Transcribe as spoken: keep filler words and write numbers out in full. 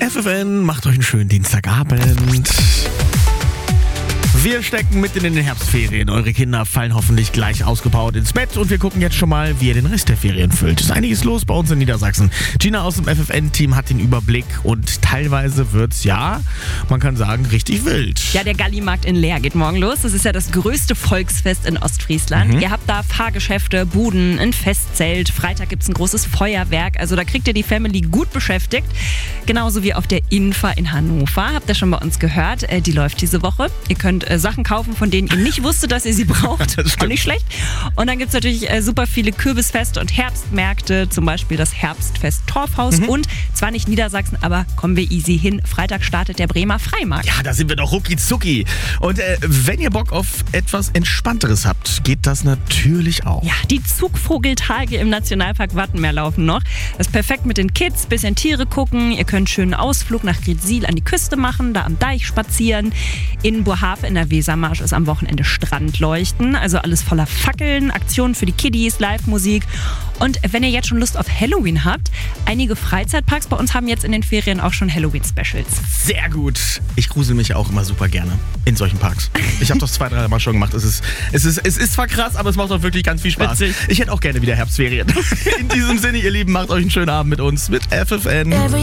F F N, macht euch einen schönen Dienstagabend. Wir stecken mitten in den Herbstferien. Eure Kinder fallen hoffentlich gleich ausgepowert ins Bett und wir gucken jetzt schon mal, wie ihr den Rest der Ferien füllt. Es ist einiges los bei uns in Niedersachsen. Gina aus dem F F N-Team hat den Überblick und teilweise wird's, ja, man kann sagen, richtig wild. Ja, der Gallimarkt in Leer geht morgen los. Das ist ja das größte Volksfest in Ostfriesland. Mhm. Ihr habt da Fahrgeschäfte, Buden, ein Festzelt. Freitag gibt's ein großes Feuerwerk. Also da kriegt ihr die Family gut beschäftigt. Genauso wie auf der Infa in Hannover. Habt ihr schon bei uns gehört. Die läuft diese Woche. Ihr könnt äh, Sachen kaufen, von denen ihr nicht wusstet, dass ihr sie braucht. Auch nicht schlecht. Und dann gibt's natürlich äh, super viele Kürbisfeste und Herbstmärkte. Zum Beispiel das Herbstfest Torfhaus. Mhm. Und zwar nicht Niedersachsen, aber kommen wir easy hin. Freitag startet der Bremer Freimarkt. Ja, da sind wir doch rucki zucki. Und äh, wenn ihr Bock auf etwas Entspannteres habt, geht das natürlich auch. Ja, die Zugvogeltage im Nationalpark Wattenmeer laufen noch. Das ist perfekt mit den Kids, bisschen Tiere gucken. Ihr könnt einen schönen Ausflug nach Greetsiel an die Küste machen, da am Deich spazieren. In Boerhaave in der Wesermarsch ist am Wochenende Strandleuchten. Also alles voller Fackeln, Aktionen für die Kiddies, Live-Musik. Und wenn ihr jetzt schon Lust auf Halloween habt, einige Freizeitparks bei uns haben jetzt in den Ferien auch schon Halloween-Specials. Sehr gut. Ich grusel mich auch immer super gerne in solchen Parks. Ich habe das zwei, drei Mal schon gemacht. Es ist, es, ist, es ist zwar krass, aber es macht auch wirklich ganz viel Spaß. Witzig. Ich hätte auch gerne wieder Herbstferien. In diesem Sinne, ihr Lieben, macht euch einen schönen Abend mit uns, mit F F N.